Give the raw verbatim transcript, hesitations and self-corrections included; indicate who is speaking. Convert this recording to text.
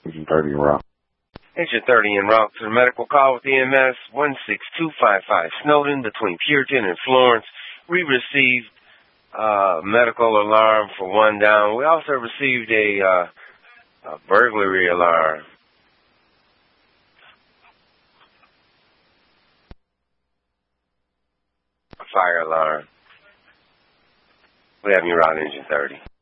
Speaker 1: Engine thirty en route.
Speaker 2: Engine thirty en route to the medical call with E M S one six two five five Snowden between Puritan and Florence. We received uh, medical alarm for one down. We also received a, uh, a burglary alarm. A fire alarm. We have you route Engine thirty.